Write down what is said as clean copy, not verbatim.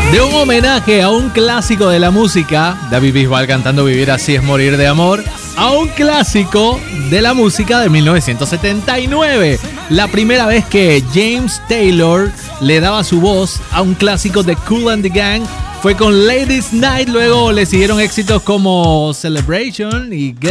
De un homenaje a un clásico de la música, David Bisbal cantando Vivir así es morir de amor, a un clásico de la música de 1979. La primera vez que James Taylor le daba su voz a un clásico de Kool and the Gang fue con Ladies Night. Luego le siguieron éxitos como Celebration y